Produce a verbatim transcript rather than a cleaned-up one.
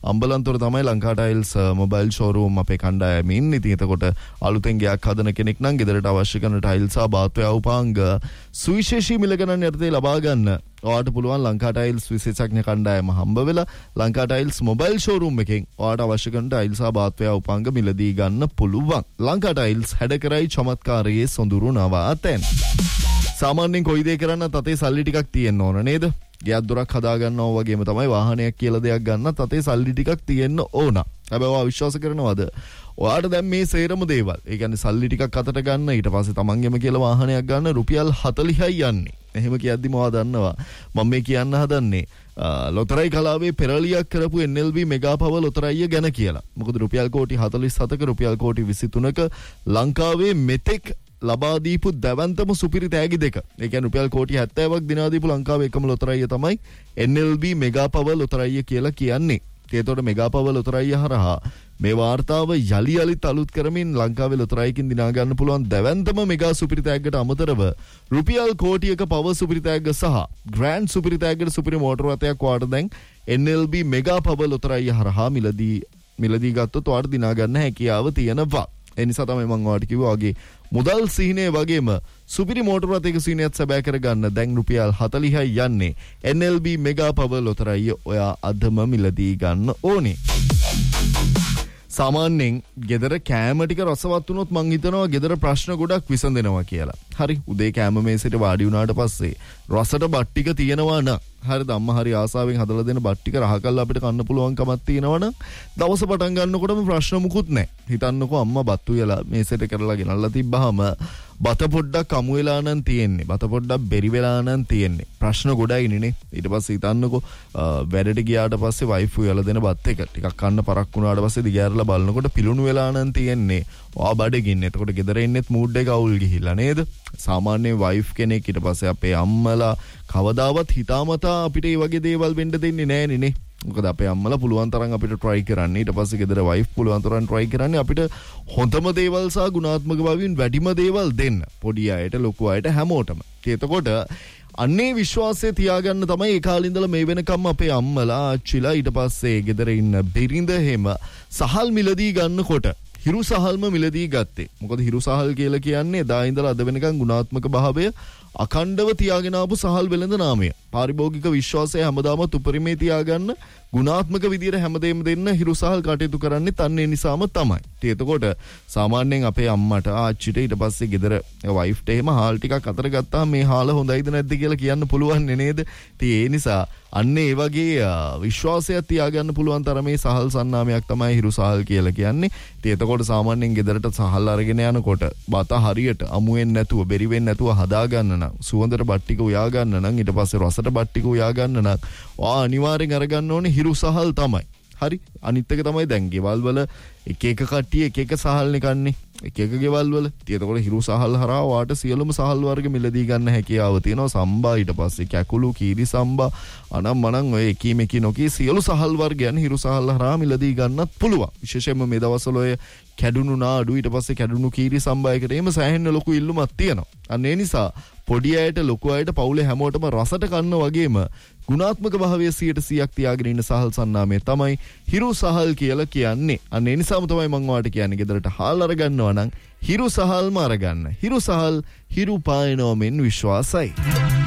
අම්බලන්තොට තමයි Lanka tiles mobile showroom අපේ කණ්ඩායම ඉන්නේ. ඉතින් එතකොට අලුතෙන් ගයක් හදන කෙනෙක් නම් ගෙදරට අවශ්‍ය කරන ටයිල්ස් සහ බාත්වේ අවුපාංග සුවිශේෂී මිල ගණන් යටතේ ලබා ගන්න ඔයාට පුළුවන් ලංකා ටයිල්ස් විශේෂඥ කණ්ඩායම හම්බ වෙලා ලංකා ටයිල්ස් මොබයිල් ෂෝරූම් එකෙන් ඔයාට අවශ්‍ය කරන ටයිල්ස් සහ බාත්වේ අවුපාංග මිලදී ගන්න පුළුවන්. ලංකා ටයිල්ස් හැඩ කරයි චමත්කාරයේ සොඳුරු නවාතැන්. සාමාන්‍යයෙන් කොයි දේ කරන්නත් අතේ සල්ලි ටිකක් තියෙන්න ඕන නේද? ගියක් දොරක් හදා ගන්නවා වගේම තමයි වාහනයක් කියලා දෙයක් ගන්නත් අතේ සල්ලි ටිකක් තියෙන්න ඕන. හැබැයි ඔයා විශ්වාස කරනවද? ඔයාට දැන් මේ සේරම දේවල්, ඒ කියන්නේ සල්ලි ටිකක් අතට ගන්න, ඊට පස්සේ තමන්ගෙම කියලා වාහනයක් ගන්න රුපියල් හතලිහයි යන්නේ. එහෙම කියද්දිම ඔයා දන්නවා මම මේ කියන්න හදන්නේ ලොතරැයි කලාවේ පෙරලියක් කරපු එන් එල් බී මෙගා පවර් ලොතරැයිය ගැන කියලා. මොකද රුපියල් කෝටි හතළිස් හතක රුපියල් කෝටි විසිතුනක ලංකාවේ මෙතෙක් ලබා දීපු දැවැන්තම සුපිරි තෑගි දෙක. ඒ කියන්නේ රුපියල් කෝටි හැත්තෑවක් දිනා දීපු ලංකාවේ එකම ලොතරැයිය තමයි එන් එල් බී මෙගා පවර් ලොතරැයිය කියලා කියන්නේ. ඒතකොට මෙගා පවර් ලොතරැයිය හරහා මේ වාර්තාව යලි යලිත් අලුත් කරමින් ලංකාවේ ලොතරැයියකින් දිනා ගන්න පුළුවන් දැවැන්තම මෙගා සුපිරි තෑග්ගට අමතරව රුපියල් කෝටියක පවර් සුපිරි තෑග්ග සහ ග්‍රෑන්ඩ් සුපිරි තෑග්ගට සුපිරි මෝටර රථයක් වාට දැන් එන් එල් බී මෙගා පවර් ලොතරැයිය හරහා මිලදී මිලදී ගත්තොත් වාට දිනා ගන්න හැකියාව තියෙනවා. ඒ නිසා තමයි මම ඔයාලට කිව්වා වගේ මුදල් සීනේ වගේම සුපිරි මෝටර රථයක සීනයත් සැබෑ කරගන්න දැන් රුපියල් හතලිහයි යන්නේ එන් එල් බී මෙගා පවර් ලොතරැයිය ඔයා අදම මිලදී ගන්න ඕනේ. සාමාන්‍යයෙන් ගෙදර කෑම ටික රසවත් වුණොත් මං හිතනවා ගෙදර ප්‍රශ්න ගොඩක් විසඳෙනවා කියලා. හරි උදේ කෑම මේසෙට වාඩි වුණාට පස්සේ රසට බත් ටික තියෙනවා නම් හරිද අම්මා හරි ආසාවෙන් හදලා දෙන බත් ටික රහ කරලා අපිට කන්න පුළුවන් කමක් තියෙනවා නම් දවස පටන් ගන්නකොටම ප්‍රශ්න මුකුත් නැහැ. හිතන්නකෝ අම්මා බත් උයලා මේසෙට කරලා ගෙනල්ලා තිබ්බහම බත පොඩ්ඩක් අමු වෙලා නම් තියෙන්නේ. බත පොඩ්ඩක් බෙරි වෙලා නම් තියෙන්නේ. ප්‍රශ්න ගොඩයිනේ නේ. ඊට පස්සේ හිතන්නකෝ වැඩට ගියාට පස්සේ වයිෆ් උයලා දෙන බත් එක ටිකක් කන්න පරක් වුණාට පස්සේ දිගෑරලා බලනකොට පිලුණු වෙලා නම් තියෙන්නේ. ඔයා බඩගින්න. එතකොට ගෙදර ඉන්නෙත් මූඩ් එක අවුල් ගිහිල්ලා නේද? සාමාන්‍ය වයිෆ් කෙනෙක් ඊට පස්සේ අපේ අම්මලා කවදාවත් හිතාමතා අපිට මේ වගේ දේවල් වෙන්න දෙන්නේ නැහනේ නේ. මොකද අපේ අම්මලා පුළුවන් තරම් අපිට try කරන්නේ. ඊට පස්සේ ගෙදර වයිෆ් පුළුවන් තරම් try කරන්නේ අපිට හොඳම දේවල් සහ ගුණාත්මක භාවයෙන් වැඩිම දේවල් දෙන්න. පොඩි අයට ලොකු අයට හැමෝටම. එතකොට අන්නේ විශ්වාසය තියාගන්න තමයි ඒ කාලේ ඉඳලා මේ වෙනකම් අපේ අම්මලා ආච්චිලා ඊට පස්සේ ගෙදර ඉන්න බිරිඳ හැම සහල් මිලදී ගන්නකොට හිරු සහල්ම මිලදී ගත්තේ. මොකද හිරු සහල් කියලා කියන්නේ එදා ඉඳලා අද වෙනකන් ගුණාත්මක භාවය අඛණ්ඩව තියාගෙන ආපු සහල් වෙළඳ නාමය. පාරිභෝගික විශ්වාසය හැමදාම උපරිමේ තියාගන්න ගුණාත්මක විදියට හැමදේම දෙන්න හිරු සහල් කටයුතු කරන්නේ තන්නේ නිසාම තමයි. එතකොට සාමාන්‍යයෙන් අපේ අම්මට ආච්චිට ඊට පස්සේ ගෙදර වයිෆ්ට එහෙම හාල් ටිකක් අතර ගත්තාම මේ හාල හොඳයිද නැද්ද කියලා කියන්න පුළුවන් නේද? ඉතින් ඒ නිසා අන්න ඒ වගේ විශ්වාසයක් තියාගන්න පුළුවන් තරමේ සහල් සන්නාමයක් තමයි හිරු සහල් කියලා කියන්නේ. ඉතින් එතකොට සාමාන්‍යයෙන් ගෙදරට සහල් අරගෙන යනකොට බත හරියට අමු වෙන්නේ නැතුව බෙරි වෙන්නේ නැතුව හදා ගන්න නම් සුවඳට බත් ටික උයා ගන්න නම් ඊට පස්සේ රසට බත් ටික උයා ගන්න නම් ඔයා අනිවාර්යෙන් අරගන්න ඕනේ හිරු සහල් තමයි. හරි අනිත් එක තමයි දැන් ගෙවල් වල එක එක කට්ටිය එක එක සහල්නේ කන්නේ. එක එක ගෙවල් වල. ඉතින් එතකොට හිරු සහල් හරහා වාට සියලුම සහල් වර්ග මිලදී ගන්න හැකියාව තියෙනවා. සම්බා ඊට පස්සේ කැකුළු කීරි සම්බා අනම් මනම් ඔය එකී මෙකී නොකී සියලු සහල් වර්ගයන් හිරු සහල් හරහා මිලදී ගන්නත් පුළුවන්. විශේෂයෙන්ම මේ දවස්වල ඔය කැඩුණු නාඩු ඊට පස්සේ කැඩුණු කීරි සම්බායකට එහෙම සෑහෙන ලොකු ඉල්ලුමක් තියෙනවා. අන්න ඒ නිසා පොඩි අයට ලොකු අයට පවුලේ හැමෝටම රසට කන්න වගේම ගුණාත්මක භාවය සියයට සීයක් තියාගෙන ඉන්න සහල් සන්නාමය තමයි හිරු සහල් කියලා කියන්නේ. අන්න ඒ නිසාම තමයි මම ඔයාලට කියන්නේ ගෙදරට හාල් අරගන්නවා නම් හිරු සහල්ම අරගන්න. හිරු සහල් හිරු පායනවා මෙන් විශ්වාසයි.